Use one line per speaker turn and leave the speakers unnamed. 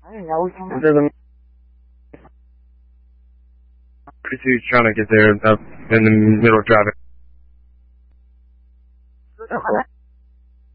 It doesn't. He's trying to get there in the middle of traffic.